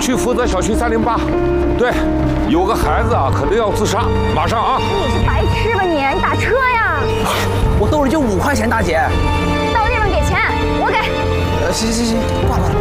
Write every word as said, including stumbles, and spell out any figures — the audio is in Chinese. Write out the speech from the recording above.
区负责小区三零八。对，有个孩子啊，可能要自杀，马上啊！ 你是白痴吧你？你打车呀！ 我兜里就五块钱，大姐。 到地方给钱，我给。 呃，行行行，挂了。